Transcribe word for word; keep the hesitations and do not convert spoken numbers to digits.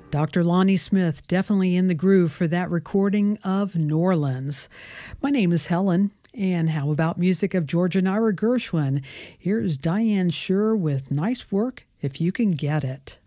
Doctor Lonnie Smith, definitely in the groove for that recording of Norlands. My name is Helen, and how about music of Georgia and Ira Gershwin? Here's Diane Shure with Nice Work If You Can Get It.